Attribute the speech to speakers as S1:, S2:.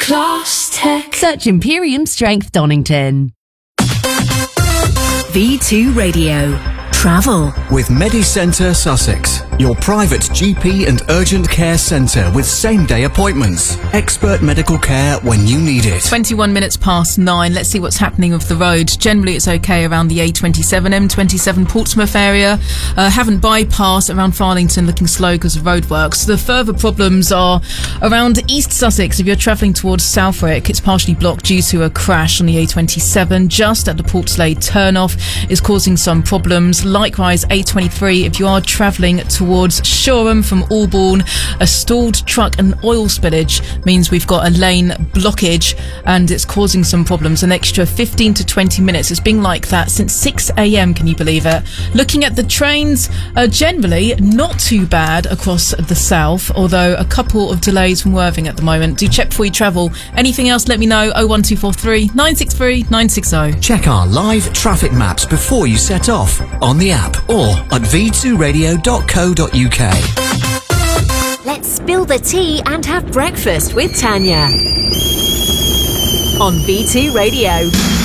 S1: Class Tech.
S2: Search Imperium Strength Donington.
S3: V2 Radio. Travel.
S4: With MediCentre Sussex, your private GP and urgent care centre with same-day appointments. Expert medical care when you need it.
S5: 21 minutes past 9. Let's see what's happening with the road. Generally, it's okay around the A27, M27 Portsmouth area. Haven't bypassed around Farlington, looking slow because of roadworks. The further problems are around East Sussex. If you're travelling towards Southwick, it's partially blocked due to a crash on the A27. Just at the Portslade turnoff is causing some problems. Likewise, A23, if you are travelling towards Shoreham from Albourne, a stalled truck and oil spillage means we've got a lane blockage and it's causing some problems. An extra 15 to 20 minutes. It's been like that since 6 a.m, can you believe it? Looking at the trains, generally not too bad across the south, although a couple of delays from Worthing at the moment. Do check before you travel. Anything else, let me know. 01243 963 960.
S4: Check our live traffic maps before you set off on the app or at v2radio.co.uk.
S3: Let's spill the tea and have breakfast with Tanya. On V2 Radio.